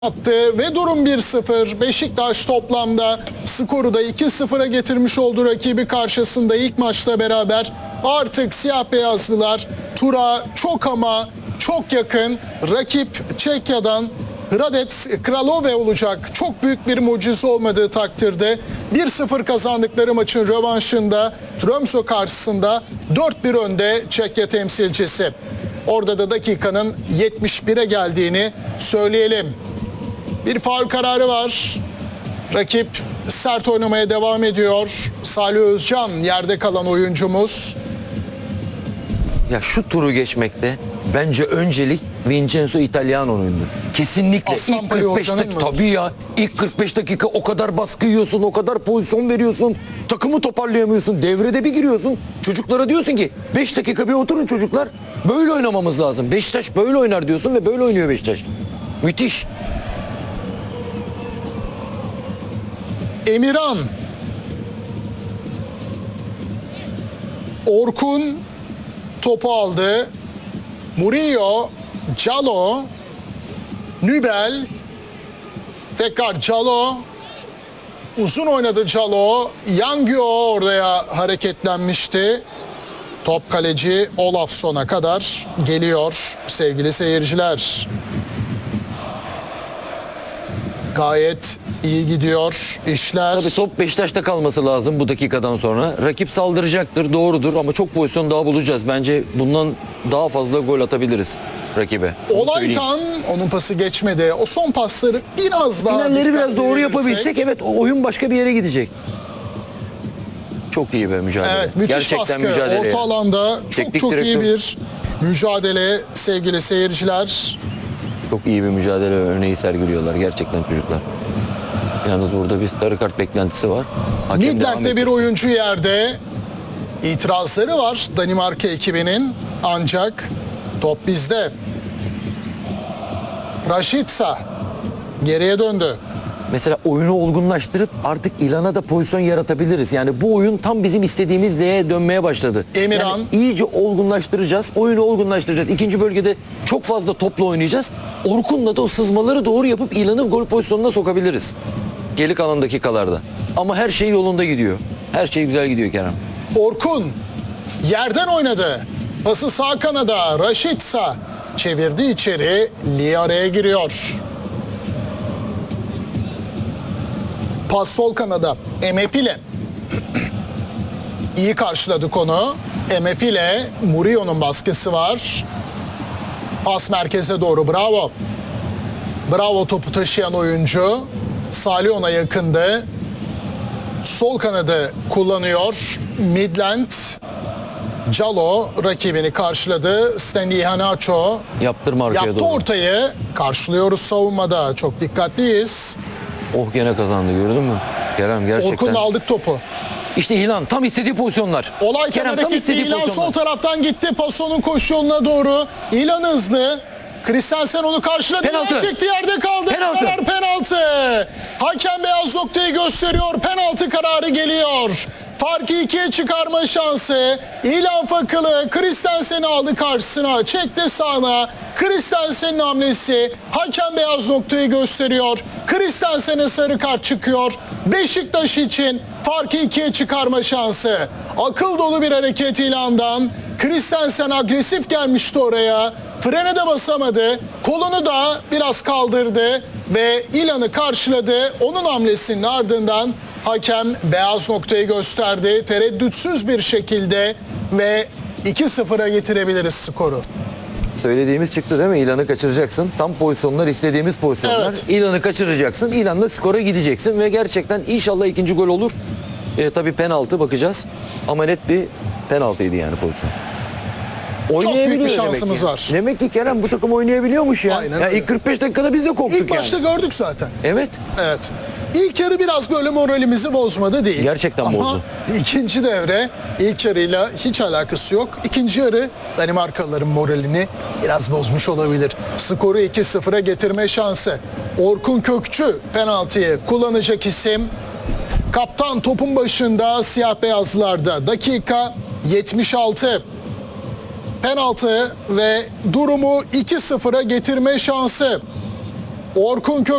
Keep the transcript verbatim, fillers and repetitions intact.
attı ve durum bir sıfır. Beşiktaş toplamda skoru da iki sıfıra getirmiş oldu rakibi karşısında. İlk maçla beraber artık siyah beyazlılar tura çok ama çok yakın. Rakip Çekya'dan Hradec Kralove olacak. Çok büyük bir mucize olmadığı takdirde bir sıfır kazandıkları maçın rövanşında Tromsø karşısında dört bir önde Çekya temsilcisi. Orada da dakikanın yetmiş bire geldiğini söyleyelim. Bir faul kararı var. Rakip sert oynamaya devam ediyor. Salih Özcan yerde kalan oyuncumuz. Ya şu turu geçmekte bence öncelik Vincenzo Italiano'nundu. Kesinlikle Aslan ilk payı kırk beş Orcan'ın dakika mı? tabii ya. İlk kırk beş dakika o kadar baskı yiyorsun, o kadar pozisyon veriyorsun. Takımı toparlayamıyorsun. Devrede bir giriyorsun. Çocuklara diyorsun ki beş dakika bir oturun çocuklar. Böyle oynamamız lazım. Beşiktaş böyle oynar diyorsun ve böyle oynuyor Beşiktaş. Müthiş. Emirhan. Orkun topu aldı. Murillo, Calo, Nübel, tekrar Calo, uzun oynadı Calo, Yangio oraya hareketlenmişti. Top kaleci Olafsson'a kadar geliyor sevgili seyirciler. Gayet iyi gidiyor işler. Tabii top Beşiktaş'ta kalması lazım bu dakikadan sonra. Rakip saldıracaktır, doğrudur ama çok pozisyon daha bulacağız. Bence bundan daha fazla gol atabiliriz rakibe. Olaytan onun pası geçmedi. O son pasları biraz daha Finalleri biraz doğru dikkatli yapabilsek verirsek. evet o oyun başka bir yere gidecek. Çok iyi be mücadele. Evet, müthiş Gerçekten baskı. mücadele. Orta alanda çok Teknik çok iyi direktör. bir mücadele sevgili seyirciler. Çok iyi bir mücadele örneği sergiliyorlar gerçekten çocuklar. Yalnız burada bir sarı kart beklentisi var. Hakem devam Midland'de bir ediyor. oyuncu yerde. İtirazları var Danimarka ekibinin. Ancak top bizde. Rashica geriye döndü. Mesela oyunu olgunlaştırıp artık ilana da pozisyon yaratabiliriz. Yani bu oyun tam bizim istediğimiz L'ye dönmeye başladı. Emirhan. Yani iyice olgunlaştıracağız. Oyunu olgunlaştıracağız. İkinci bölgede çok fazla topla oynayacağız. Orkun'la da o sızmaları doğru yapıp ilanı gol pozisyonuna sokabiliriz. Geri kalan dakikalarda. Ama her şey yolunda gidiyor. Her şey güzel gidiyor Kerem. Orkun yerden oynadı. Pası sağ kanada. Rashica çevirdi içeri. Lee araya giriyor. Pas sol kanada. M F ile. İyi karşıladık onu. M F ile Murillo'nun baskısı var. Pas merkeze doğru. Bravo. Bravo topu taşıyan oyuncu. Salih ona yakındı. Sol kanadı kullanıyor. Midland. Calo rakibini karşıladı. Stanley Iheanacho Yaptırma arkaya yaptı doğru. ortayı. Karşılıyoruz savunmada. Çok dikkatliyiz. Oh gene kazandı gördün mü? Kerem gerçekten. Orkun'la aldık topu. İşte ilan tam istediği pozisyonlar. Olay Kerem tam hareketli. istediği İlan sol pozisyonlar. taraftan gitti. Pasonun koşu yoluna doğru. İlan hızlı. Christensen onu karşıladı. Penaltı. İlan çekti yerde kaldı. Penaltı. Karar penaltı. Hakem beyaz noktayı gösteriyor. Penaltı kararı geliyor. Farkı ikiye çıkarma şansı. İlan Fakılı Christensen'i aldı karşısına. Çekti sağına. Christensen'in hamlesi. Hakem beyaz noktayı gösteriyor. Christensen'e sarı kart çıkıyor. Beşiktaş için farkı ikiye çıkarma şansı. Akıl dolu bir hareket İlan'dan. Christensen agresif gelmişti oraya. Frene de basamadı. Kolunu da biraz kaldırdı ve İlan'ı karşıladı. Onun hamlesinin ardından hakem beyaz noktayı gösterdi. Tereddütsüz bir şekilde ve iki sıfıra getirebiliriz skoru. Söylediğimiz çıktı değil mi? İlanı kaçıracaksın. Tam pozisyonlar istediğimiz pozisyonlar. Evet. İlanı kaçıracaksın. İlanla skora gideceksin ve gerçekten inşallah ikinci gol olur. E, tabii penaltı bakacağız. Ama net bir penaltıydı yani pozisyon. Oynayabiliyor büyük bir demek şansımız ki. var. Demek ki Kerem bu takım oynayabiliyormuş ya. Aynen ya öyle. ilk kırk beş dakikada biz de korktuk İlk yani. başta gördük zaten. Evet. Evet. İlk yarı biraz böyle moralimizi bozmadı değil. Gerçekten Ama bozdu. ikinci devre ilk yarıyla hiç alakası yok. İkinci yarı Danimarkalıların moralini biraz bozmuş olabilir. Skoru iki sıfıra getirme şansı. Orkun Kökçü penaltıyı kullanacak isim. Kaptan topun başında siyah beyazlarda. Dakika yetmiş altı. Penaltı ve durumu iki sıfıra getirme şansı. Orkun Kök